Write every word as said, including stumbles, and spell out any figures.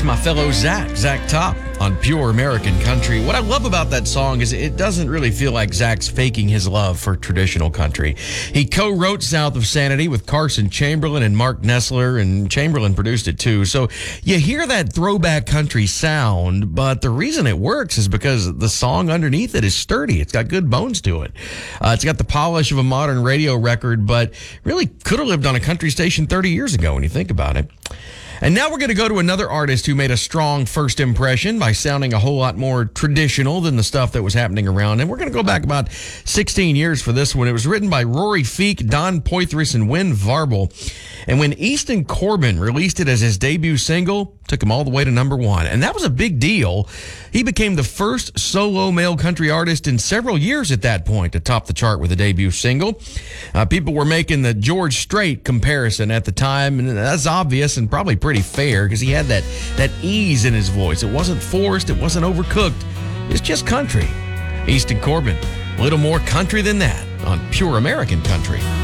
my fellow Zach, Zach Top on Pure American Country. What I love about that song is it doesn't really feel like Zach's faking his love for traditional country. He co-wrote South of Sanity with Carson Chamberlain and Mark Nessler, and Chamberlain produced it too. So you hear that throwback country sound, but the reason it works is because the song underneath it is sturdy. It's got good bones to it. Uh, it's got the polish of a modern radio record, but really could have lived on a country station thirty years ago when you think about it. And now we're going to go to another artist who made a strong first impression by sounding a whole lot more traditional than the stuff that was happening around. And we're going to go back about sixteen years for this one. It was written by Rory Feek, Don Poitras, and Win Varble. And when Easton Corbin released it as his debut single, took him all the way to number one. And that was a big deal. He became the first solo male country artist in several years at that point to top the chart with a debut single. Uh, people were making the George Strait comparison at the time, and that's obvious and probably pretty fair because he had that, that ease in his voice. It wasn't forced. It wasn't overcooked. It's just country. Easton Corbin, a little more country than that on Pure American Country.